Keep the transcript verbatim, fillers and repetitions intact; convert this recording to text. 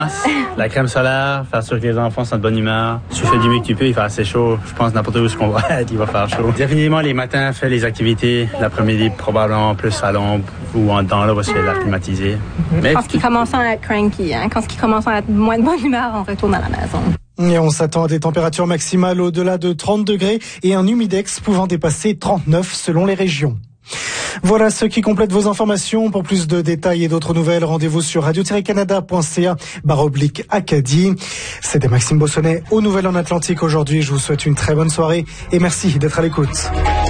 La crème solaire, faire sûr que les enfants sont de bonne humeur. Tu fais du mieux que tu peux, il fait assez chaud. Je pense n'importe où ce qu'on va être, il va faire chaud. Définitivement, les matins, fais les activités. L'après-midi, probablement plus à l'ombre ou en dedans, là, parce qu'il y a l'air climatisé. Mais quand il commence à être cranky, hein, quand il commence à être moins de bonne humeur, on retourne à la maison. Et on s'attend à des températures maximales au-delà de trente degrés et un humidex pouvant dépasser trente-neuf selon les régions. Voilà ce qui complète vos informations. Pour plus de détails et d'autres nouvelles, rendez-vous sur radio tiret canada point c a barre oblique Acadie. C'était Maxime Bossonnet aux Nouvelles en Atlantique aujourd'hui. Je vous souhaite une très bonne soirée et merci d'être à l'écoute.